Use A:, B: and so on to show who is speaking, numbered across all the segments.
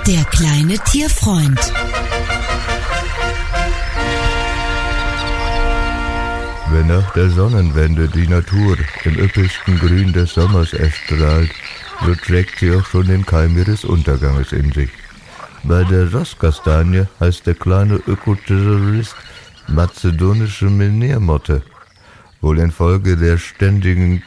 A: Der kleine Tierfreund.
B: Wenn nach der Sonnenwende die Natur im üppigsten Grün des Sommers erstrahlt, so trägt sie auch schon den Keim ihres Unterganges in sich. Bei der Rosskastanie heißt der kleine Ökoterrorist mazedonische Meniermotte. Wohl infolge der ständigen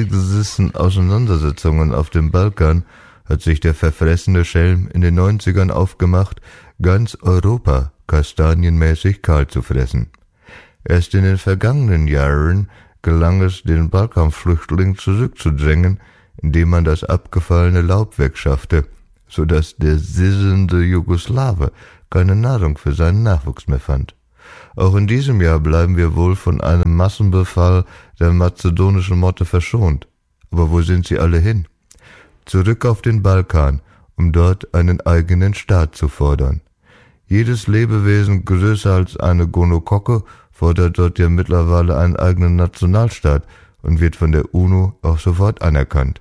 B: Auseinandersetzungen auf dem Balkan hat sich der verfressene Schelm in den 90ern aufgemacht, ganz Europa kastanienmäßig kahl zu fressen. Erst in den vergangenen Jahren gelang es, den Balkanflüchtling zurückzudrängen, indem man das abgefallene Laub wegschaffte, so dass der sisselnde Jugoslawe keine Nahrung für seinen Nachwuchs mehr fand. Auch in diesem Jahr bleiben wir wohl von einem Massenbefall der mazedonischen Motte verschont. Aber wo sind sie alle hin? Zurück auf den Balkan, um dort einen eigenen Staat zu fordern. Jedes Lebewesen größer als eine Gonokocke fordert dort ja mittlerweile einen eigenen Nationalstaat und wird von der UNO auch sofort anerkannt.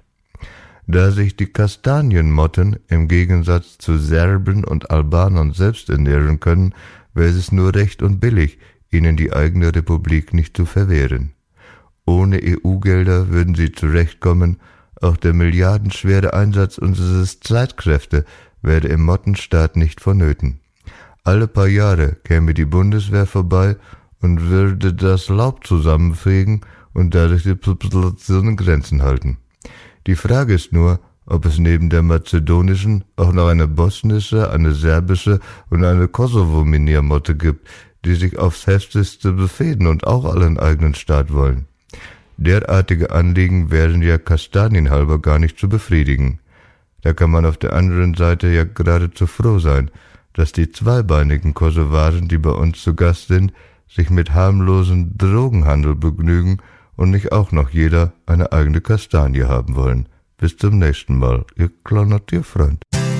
B: Da sich die Kastanienmotten im Gegensatz zu Serben und Albanern selbst ernähren können, wäre es nur recht und billig, ihnen die eigene Republik nicht zu verwehren. Ohne EU-Gelder würden sie zurechtkommen, auch der milliardenschwere Einsatz unserer Streitkräfte wäre im Mottenstaat nicht vonnöten. Alle paar Jahre käme die Bundeswehr vorbei und würde das Laub zusammenfegen und dadurch die Population in Grenzen halten. Die Frage ist nur, ob es neben der mazedonischen auch noch eine bosnische, eine serbische und eine Kosovo-Miniermotte gibt, die sich aufs heftigste befehden und auch einen eigenen Staat wollen. Derartige Anliegen wären ja kastanienhalber gar nicht zu befriedigen. Da kann man auf der anderen Seite ja geradezu froh sein, dass die zweibeinigen Kosovaren, die bei uns zu Gast sind, sich mit harmlosen Drogenhandel begnügen und nicht auch noch jeder eine eigene Kastanie haben wollen. Bis zum nächsten Mal, Ihr kleiner Tierfreund.